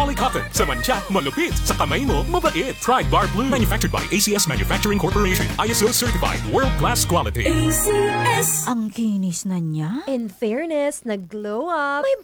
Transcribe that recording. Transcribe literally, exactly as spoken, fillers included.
Poly Cotton. Sa mancha, malupit. Sa kamay mo, mabait. Pride Bar Blue. Manufactured by A C S Manufacturing Corporation. I S O certified. World-class quality. A C S. Ang kinis na niya. In fairness, nag-glow up. May